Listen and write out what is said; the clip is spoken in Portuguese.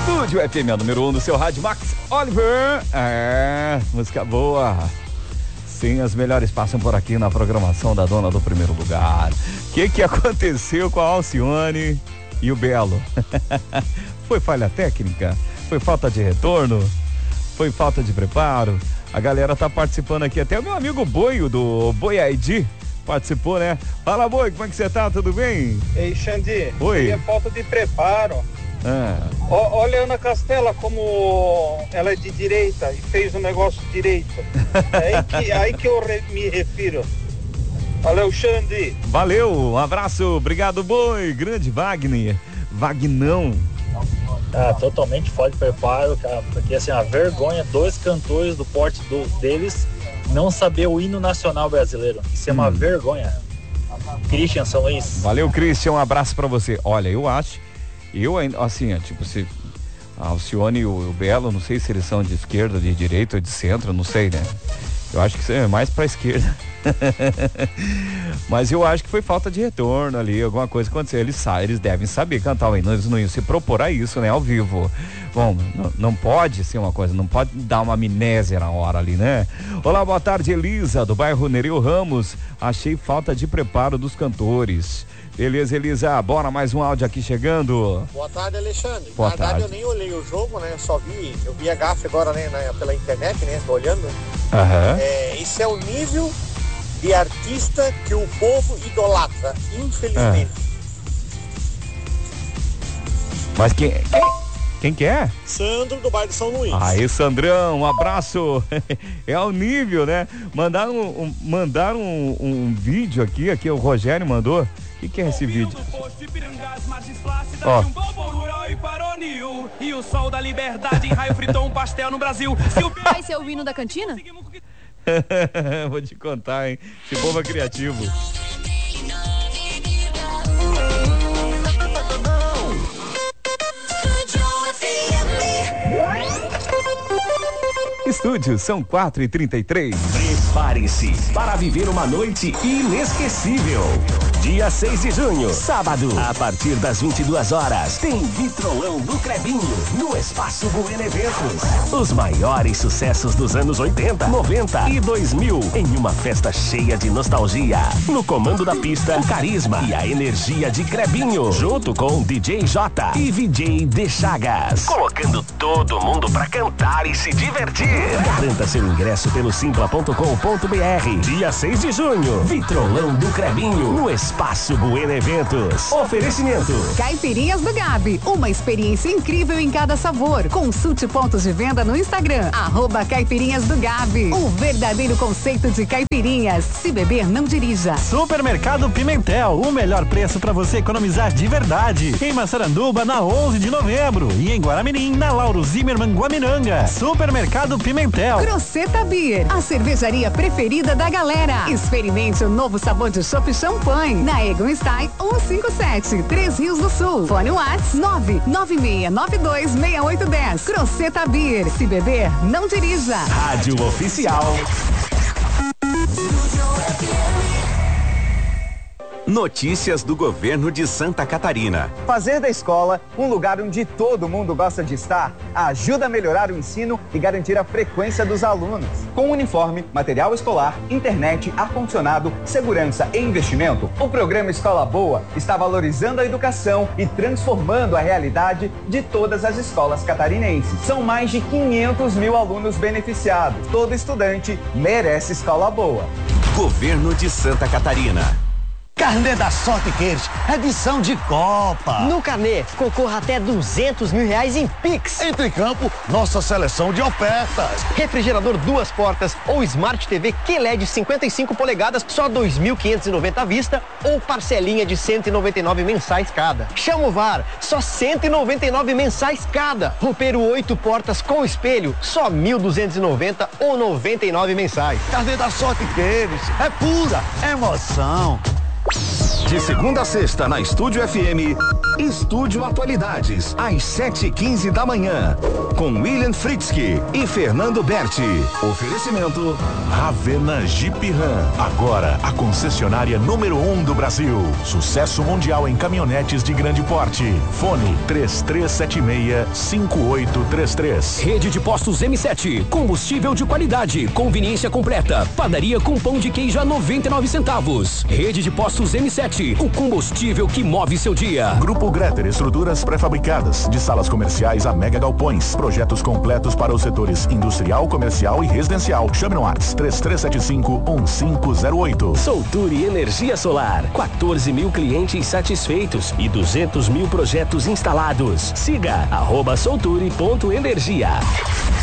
Estúdio FM, número 1 do seu rádio, Max Oliver. Música boa. Sim, as melhores passam por aqui na programação da dona do primeiro lugar. O que aconteceu com a Alcione e o Belo? Foi falha técnica? Foi falta de retorno? Foi falta de preparo? A galera tá participando aqui, até o meu amigo Boio, do Boi ID, participou, né? Fala, Boi, como é que você tá? Tudo bem? Ei, Xandi, Oi. é falta de preparo. Olha a Ana Castela como ela é de direita e fez o negócio direito. É aí que eu me refiro. Valeu, Xandi. Valeu, um abraço, obrigado, Boi. Grande Wagner, Vagnão. Totalmente fora de preparo, cara, porque assim, a vergonha dos cantores do porte deles não saber o hino nacional brasileiro. Isso é uma vergonha. Christian São Luís. Valeu, Christian, um abraço pra você. Olha, eu acho, assim, se a Alcione e o Belo, não sei se eles são de esquerda, de direita ou de centro, não sei, né? Eu acho que é mais pra esquerda. Mas eu acho que foi falta de retorno ali, alguma coisa aconteceu. Eles devem saber cantar o hino, eles não iam se propor a isso, né, ao vivo. Bom, não pode ser uma coisa, não pode dar uma amnésia na hora ali, né? Olá, boa tarde, Elisa, do bairro Nereu Ramos. Achei falta de preparo dos cantores. Beleza, Elisa, bora mais um áudio aqui chegando. Boa tarde, Alexandre. Boa Na verdade, tarde. eu nem olhei o jogo, né? Eu vi a gafe agora, né? Pela internet, né? Tô olhando. Isso é o nível de artista que o povo idolatra, infelizmente. Mas quem que é? Sandro, do bairro de São Luís. Aí, Sandrão, um abraço. É o nível, né? Mandaram um vídeo aqui o Rogério mandou. O que é esse vídeo? Ó. E o sol da liberdade em raio fritou um pastel no Brasil. Vai ser o hino da cantina? Vou te contar, hein? Esse povo é criativo. Estúdio, são 4h33. Prepare-se para viver uma noite inesquecível. Dia 6 de junho, sábado, a partir das 22 horas, tem Vitrolão do Crebinho, no Espaço Bueno Eventos. Os maiores sucessos dos anos 80, 90 e 2000, em uma festa cheia de nostalgia. No comando da pista, o carisma e a energia de Crebinho, junto com DJ J e VJ De Chagas. Colocando todo mundo pra cantar e se divertir. Garanta seu ingresso pelo simpla.com.br. Dia 6 de junho, Vitrolão do Crebinho, no Espaço Bueno Eventos. Oferecimento Caipirinhas do Gabi, uma experiência incrível em cada sabor. Consulte pontos de venda no Instagram, @Caipirinhas do Gabi. O verdadeiro conceito de caipirinhas. Se beber, não dirija. Supermercado Pimentel, o melhor preço para você economizar de verdade. Em Massaranduba, na 11 de novembro. E em Guaramirim, na Lauro Zimmermann Guamiranga. Supermercado Pimentel. Grosseta Beer, a cervejaria preferida da galera. Experimente o novo sabor de chopp champanhe. Na Egon Style 157, 3 Rios do Sul. Fone WhatsApp 996926810. Grosseta Beer. Se beber, não dirija. Rádio Oficial. Notícias do governo de Santa Catarina. Fazer da escola um lugar onde todo mundo gosta de estar ajuda a melhorar o ensino e garantir a frequência dos alunos. Com uniforme, material escolar, internet, ar-condicionado, segurança e investimento, o programa Escola Boa está valorizando a educação e transformando a realidade de todas as escolas catarinenses. São mais de 500 mil alunos beneficiados. Todo estudante merece escola boa. Governo de Santa Catarina. Carnê da Sorte Queiros, edição de Copa. No carnê, concorra até R$200 mil em Pix. Entre em campo, nossa seleção de ofertas. Refrigerador 2 portas ou Smart TV QLED 55 polegadas, só R$2.590 à vista ou parcelinha de R$199 mensais cada. Chama o VAR, só R$199 mensais cada. Roupeiro 8 portas com espelho, só R$1.290 ou R$99 mensais. Carnê da Sorte Queiros, é pura emoção. De segunda a sexta, na Estúdio FM, Estúdio Atualidades, às 7h15 da manhã, com William Fritzky e Fernando Berti. Oferecimento Ravena Jeep Ram, agora a concessionária número 1 do Brasil. Sucesso mundial em caminhonetes de grande porte. Fone 3376-5833. Rede de postos M7, combustível de qualidade, conveniência completa, padaria com pão de queijo a 99 centavos. Rede de postos M7, o combustível que move seu dia. Grupo Greter, estruturas pré-fabricadas, de salas comerciais a mega galpões. Projetos completos para os setores industrial, comercial e residencial. Chame no WhatsApp 3375-1508. Solturi Energia Solar, 14 mil clientes satisfeitos e 200 mil projetos instalados. Siga @solturi.energia.